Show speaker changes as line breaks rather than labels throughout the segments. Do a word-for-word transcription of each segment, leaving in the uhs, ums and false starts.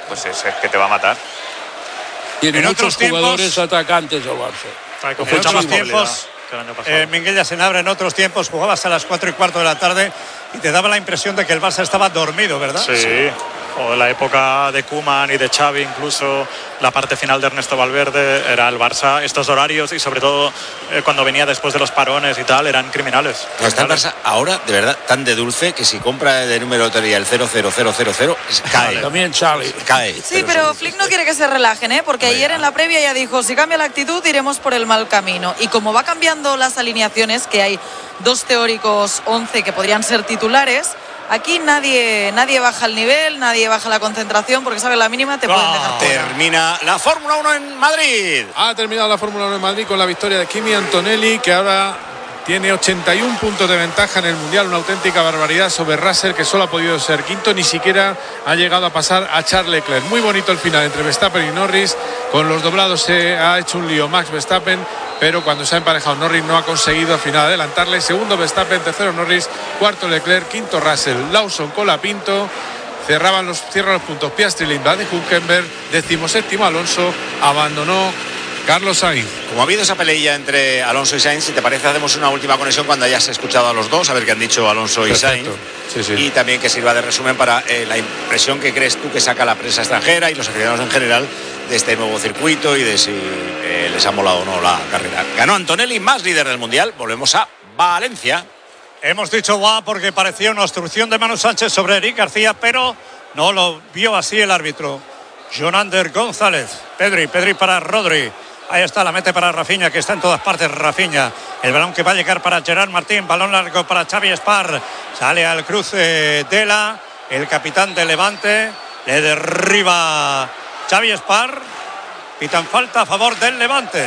pues es, es que te va a matar.
Tiene
en
muchos
otros
jugadores
tiempos,
atacantes el Barça.
en otros tiempos, eh, Minguella Senabre, en otros tiempos jugabas a las cuatro y cuarto de la tarde y te daba la impresión de que el Barça estaba dormido, ¿verdad?
Sí, sí. O la época de Koeman y de Xavi, incluso la parte final de Ernesto Valverde, era el Barça, estos horarios y sobre todo eh, cuando venía después de los parones y tal, eran criminales.
No, está el Barça ahora, de verdad, tan de dulce que si compra de número de lotería el cero cero cero cero cero, cae.
También Charlie.
Cae.
Sí, pero, pero Flick no quiere que se relajen, ¿eh? Porque ayer en la previa ya dijo, si cambia la actitud iremos por el mal camino. Y como va cambiando las alineaciones, que hay dos teóricos once que podrían ser titulares, aquí nadie nadie baja el nivel, nadie baja la concentración, porque sabe la mínima te pueden dejar fuera.
Termina la Fórmula uno en Madrid.
Ha terminado la Fórmula uno en Madrid con la victoria de Kimi Antonelli, que ahora tiene ochenta y un puntos de ventaja en el Mundial, una auténtica barbaridad sobre Russell, que solo ha podido ser quinto, ni siquiera ha llegado a pasar a Charles Leclerc. Muy bonito el final entre Verstappen y Norris, con los doblados se ha hecho un lío Max Verstappen, pero cuando se ha emparejado Norris no ha conseguido al final adelantarle. Segundo Verstappen, tercero Norris, cuarto Leclerc, quinto Russell, Lawson con la Pinto. Cerraban los, cierran los puntos Piastri, Lindblad de Hülkenberg, decimoséptimo Alonso, abandonó Carlos Sainz.
Como ha habido esa peleilla entre Alonso y Sainz, si te parece hacemos una última conexión cuando hayas escuchado a los dos, a ver qué han dicho Alonso y Sainz.
Sí, sí.
Y también que sirva de resumen para eh, la impresión que crees tú que saca la prensa extranjera y los aficionados en general de este nuevo circuito y de si eh, les ha molado o no la carrera. Ganó Antonelli, más líder del Mundial. Volvemos a Valencia.
Hemos dicho guau porque parecía una obstrucción de Manu Sánchez sobre Eric García, pero no lo vio así el árbitro. Jonander González, Pedri, Pedri para Rodri. Ahí está, la mete para Rafinha, que está en todas partes Rafinha. El balón que va a llegar para Gerard Martín, balón largo para Xavi Espar. Sale al cruce Dela, el capitán de Levante. Le derriba Xavi Espar. Pitan falta a favor del Levante.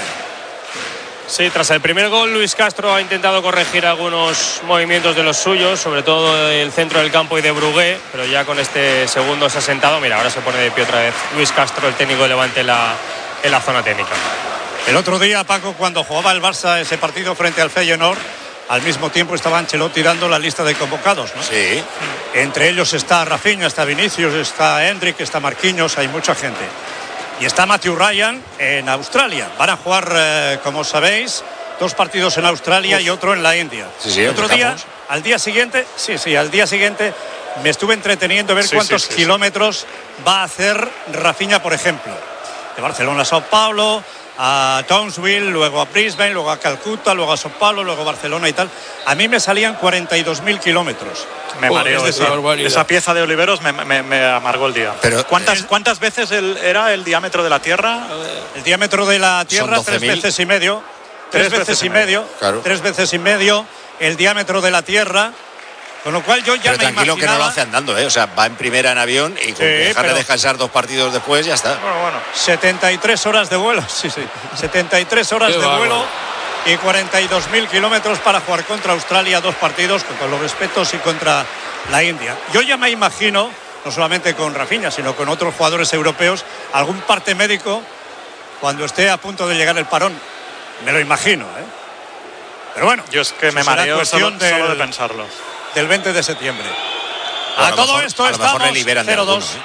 Sí, tras el primer gol, Luis Castro ha intentado corregir algunos movimientos de los suyos, sobre todo el centro del campo y de Brugué, pero ya con este segundo se ha sentado. Mira, ahora se pone de pie otra vez Luis Castro, el técnico de Levante, en la, en la zona técnica.
El otro día, Paco, cuando jugaba el Barça ese partido frente al Feyenoord, al mismo tiempo estaba Ancelotti dando la lista de convocados, ¿no?
Sí.
Entre ellos está Rafinha, está Vinicius, está Endrick, está Marquinhos, hay mucha gente. Y está Matthew Ryan en Australia. Van a jugar, eh, como sabéis, dos partidos en Australia Uf. y otro en la India.
Sí, sí,
otro día, al día siguiente, sí, sí, al día siguiente me estuve entreteniendo a ver sí, cuántos sí, sí, kilómetros sí. va a hacer Rafinha, por ejemplo. De Barcelona a Sao Paulo, a Townsville, luego a Brisbane, luego a Calcuta, luego a Sao Paulo, luego a Barcelona y tal. A mí me salían cuarenta y dos mil kilómetros.
Me mareó, esa, esa pieza de Oliveros me, me, me amargó el día. Pero ¿Cuántas, ¿Cuántas veces el, era el diámetro de la Tierra?
El diámetro de la Tierra, tres veces y medio. Tres, tres veces y medio. medio claro. Tres veces y medio el diámetro de la Tierra. Con lo cual yo ya
Pero
me
tranquilo
imaginaba...
que no lo hace andando, ¿eh? O sea, va en primera en avión y con sí, que dejarle pero... descansar dos partidos después ya está.
Bueno, bueno. setenta y tres horas de vuelo, sí, sí. setenta y tres horas de vuelo y cuarenta y dos mil kilómetros para jugar contra Australia, dos partidos, con los respetos, y contra la India. Yo ya me imagino, no solamente con Rafinha, sino con otros jugadores europeos, algún parte médico cuando esté a punto de llegar el parón. Me lo imagino, ¿eh? Pero bueno,
yo es que me mareo solo,
del,
solo de pensarlo.
Del veinte de septiembre.
A,
a todo
mejor,
esto
a
estamos
cero dos. ¿eh?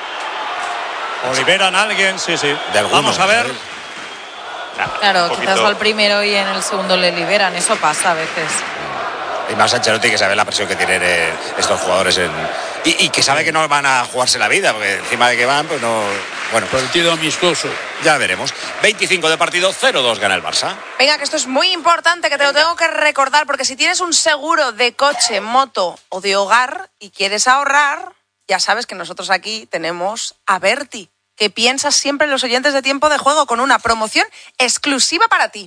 O liberan a alguien, sí, sí.
De alguno,
Vamos a ver.
Claro, quizás al primero y en el segundo le liberan. Eso pasa a veces.
Y más Ancelotti, que sabe la presión que tienen eh, estos jugadores en... y, y que sabe que no van a jugarse la vida, porque encima de que van, pues no... Bueno,
partido amistoso.
Ya veremos. veinticinco de partido, cero dos gana el Barça.
Venga, que esto es muy importante, que te lo tengo que recordar, porque si tienes un seguro de coche, moto o de hogar y quieres ahorrar, ya sabes que nosotros aquí tenemos a Berti, que piensas siempre en los oyentes de Tiempo de Juego, con una promoción exclusiva para ti.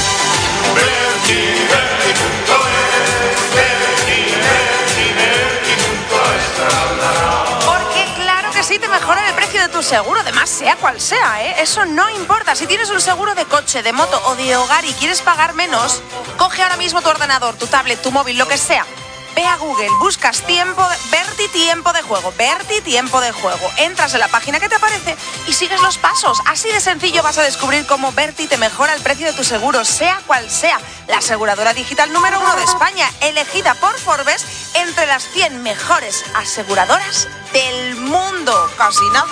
Berti, Berti punto es, Berti, Berti, Berti punto es.
Porque claro que sí, te mejoran el precio de tu seguro, además sea cual sea, ¿eh? Eso no importa. Si tienes un seguro de coche, de moto o de hogar y quieres pagar menos, coge ahora mismo tu ordenador, tu tablet, tu móvil, lo que sea. Ve a Google, buscas tiempo, Berti Tiempo de Juego, Berti Tiempo de Juego. Entras en la página que te aparece y sigues los pasos. Así de sencillo vas a descubrir cómo Berti te mejora el precio de tu seguro, sea cual sea. La aseguradora digital número uno de España, elegida por Forbes entre las cien mejores aseguradoras del mundo. Casi nada.